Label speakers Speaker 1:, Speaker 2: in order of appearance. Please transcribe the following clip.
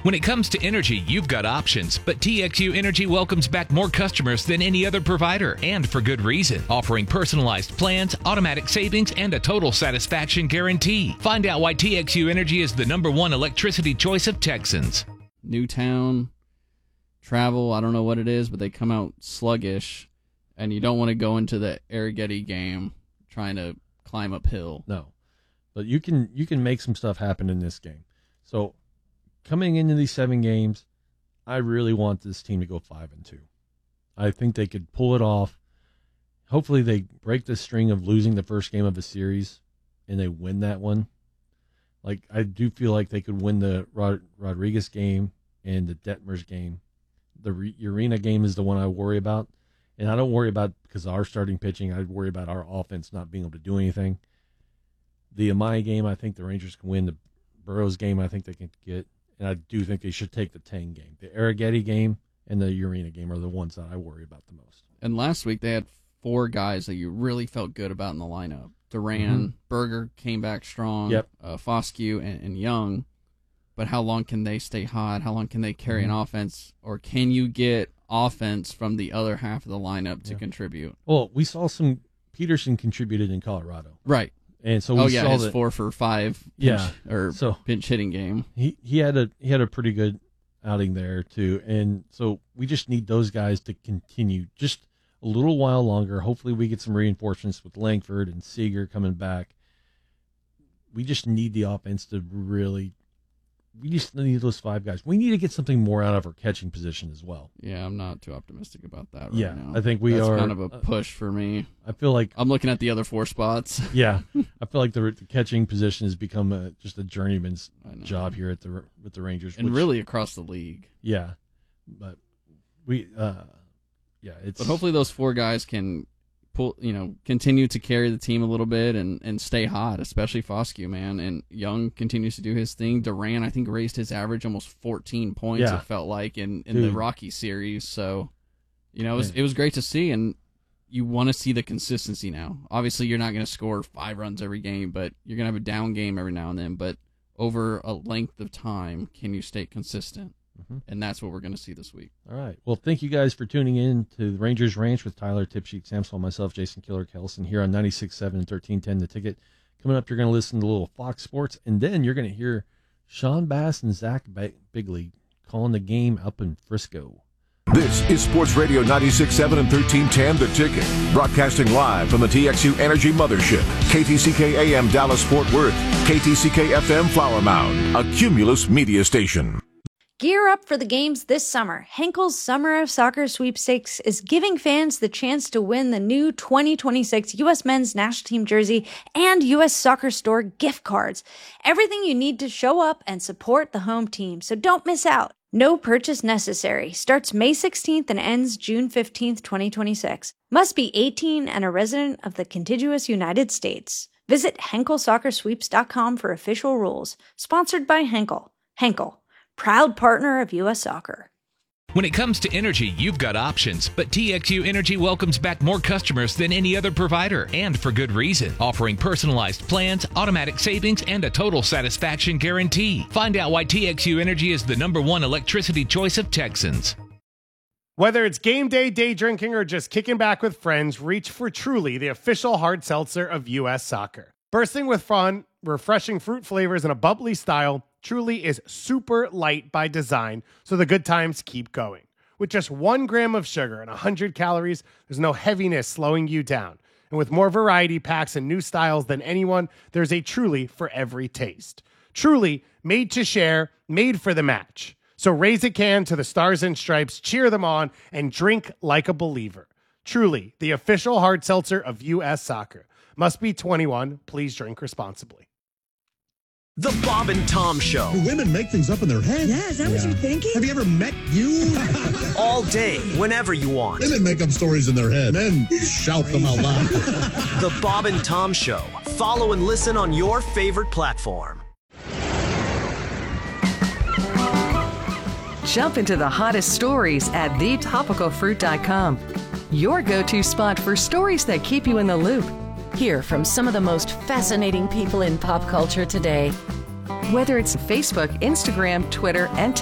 Speaker 1: When it comes to energy, you've got options, but TXU Energy welcomes back more customers than any other provider, and for good reason, offering personalized plans, automatic savings, and a total satisfaction guarantee. Find out why TXU Energy is the #1 electricity choice of Texans.
Speaker 2: Newtown, travel, I don't know what it is, but they come out sluggish, and you don't want to go into the Arrighetti game trying to climb uphill.
Speaker 3: No, but you can make some stuff happen in this game. So coming into these 7 games, I really want this team to go 5-2. I think they could pull it off. Hopefully they break the string of losing the first game of a series and they win that one. Like, I do feel like they could win the Rodriguez game and the Detmers game. The Urena game is the one I worry about. And I don't worry about because of our starting pitching. I worry about our offense not being able to do anything. The Amaya game, I think the Rangers can win. The Burroughs game, I think they can get. And I do think they should take the Tang game. The Arrighetti game and the Urena game are the ones that I worry about the most.
Speaker 2: And last week they had 4 guys that you really felt good about in the lineup. Duran, Berger came back strong, Foscue, and Young. But how long can they stay hot? How long can they carry an offense? Or can you get offense from the other half of the lineup to contribute?
Speaker 3: Well, we saw some Peterson contributed in Colorado.
Speaker 2: Right.
Speaker 3: And so we saw
Speaker 2: his 4 for 5 pinch hitting game.
Speaker 3: He had a pretty good outing there too. And so we just need those guys to continue just a little while longer. Hopefully we get some reinforcements with Langford and Seager coming back. We just need the offense to really we just need those 5 guys. We need to get something more out of our catching position as well.
Speaker 2: Yeah, I'm not too optimistic about that right now.
Speaker 3: I think
Speaker 2: That's kind of a push for me.
Speaker 3: I feel like
Speaker 2: I'm looking at the other 4 spots.
Speaker 3: Yeah, I feel like the catching position has become just a journeyman's job here with the Rangers,
Speaker 2: and really across the league.
Speaker 3: Yeah, but it's.
Speaker 2: But hopefully those 4 guys can continue to carry the team a little bit and stay hot, especially Foscue, man. And Young continues to do his thing. Duran, I think, raised his average almost 14 points, it felt like, in the Rocky series. So, it was great to see, and you want to see the consistency now. Obviously, you're not going to score 5 runs every game, but you're going to have a down game every now and then. But over a length of time, can you stay consistent? And that's what we're going to see this week.
Speaker 3: All right. Well, thank you guys for tuning in to the Rangers Ranch with Tyler Tipsheet, Samsel, myself, Jason Killer Kelson here on 96.7 and 1310 The Ticket. Coming up, you're going to listen to a little Fox Sports, and then you're going to hear Sean Bass and Zach Bigley calling the game up in Frisco.
Speaker 4: This is Sports Radio 96.7 and 1310 The Ticket, broadcasting live from the TXU Energy Mothership, KTCK AM Dallas Fort Worth, KTCK FM Flower Mound, a Cumulus media station.
Speaker 5: Gear up for the games this summer. Henkel's Summer of Soccer Sweepstakes is giving fans the chance to win the new 2026 U.S. Men's National Team jersey and U.S. Soccer Store gift cards. Everything you need to show up and support the home team, so don't miss out. No purchase necessary. Starts May 16th and ends June 15th, 2026. Must be 18 and a resident of the contiguous United States. Visit HenkelSoccerSweeps.com for official rules. Sponsored by Henkel. Henkel, proud partner of U.S. Soccer.
Speaker 1: When it comes to energy, you've got options, but TXU Energy welcomes back more customers than any other provider, and for good reason, offering personalized plans, automatic savings, and a total satisfaction guarantee. Find out why TXU Energy is the #1 electricity choice of Texans.
Speaker 6: Whether it's game day, day drinking, or just kicking back with friends, reach for Truly, the official hard seltzer of U.S. Soccer. Bursting with fun, refreshing fruit flavors, and a bubbly style, Truly is super light by design, so the good times keep going. With just 1 gram of sugar and 100 calories, there's no heaviness slowing you down. And with more variety packs and new styles than anyone, there's a Truly for every taste. Truly, made to share, made for the match. So raise a can to the Stars and Stripes, cheer them on, and drink like a believer. Truly, the official hard seltzer of U.S. Soccer. Must be 21. Please drink responsibly.
Speaker 7: The Bob and Tom Show.
Speaker 8: Do women make things up in their head?
Speaker 9: Yeah, is that what you're thinking?
Speaker 8: Have you ever met you?
Speaker 7: All day, whenever you want.
Speaker 8: Women make up stories in their head. Men shout them out loud.
Speaker 7: The Bob and Tom Show. Follow and listen on your favorite platform.
Speaker 10: Jump into the hottest stories at thetopicalfruit.com. Your go-to spot for stories that keep you in the loop.
Speaker 11: Hear from some of the most fascinating people in pop culture today.
Speaker 10: Whether it's Facebook, Instagram, Twitter, and